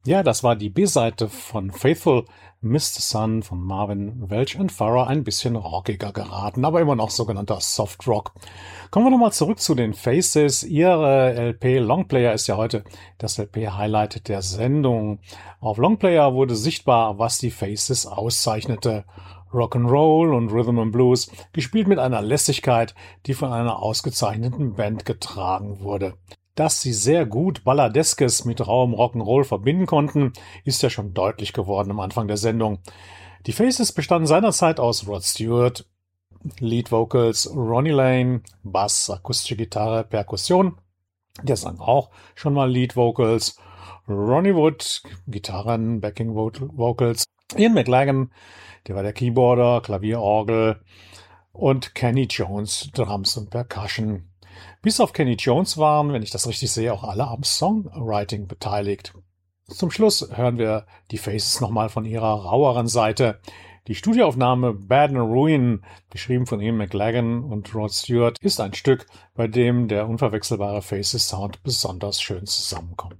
Ja, das war die B-Seite von Faithful, Mr. Sun von Marvin Welch und Farrah, ein bisschen rockiger geraten, aber immer noch sogenannter Soft Rock. Kommen wir nochmal zurück zu den Faces. Ihre LP Longplayer ist ja heute das LP-Highlight der Sendung. Auf Longplayer wurde sichtbar, was die Faces auszeichnete. Rock'n'Roll und Rhythm and Blues, gespielt mit einer Lässigkeit, die von einer ausgezeichneten Band getragen wurde. Dass sie sehr gut Balladeskes mit rauem Rock'n'Roll verbinden konnten, ist ja schon deutlich geworden am Anfang der Sendung. Die Faces bestanden seinerzeit aus Rod Stewart, Lead Vocals, Ronnie Lane, Bass, akustische Gitarre, Perkussion. Der sang auch schon mal Lead Vocals. Ronnie Wood, Gitarren, Backing Vocals. Ian McLagan, der war der Keyboarder, Klavier, Orgel. Und Kenny Jones, Drums und Percussion. Bis auf Kenny Jones waren, wenn ich das richtig sehe, auch alle am Songwriting beteiligt. Zum Schluss hören wir die Faces nochmal von ihrer raueren Seite. Die Studioaufnahme Bad and Ruin, geschrieben von Ian McLagan und Rod Stewart, ist ein Stück, bei dem der unverwechselbare Faces Sound besonders schön zusammenkommt.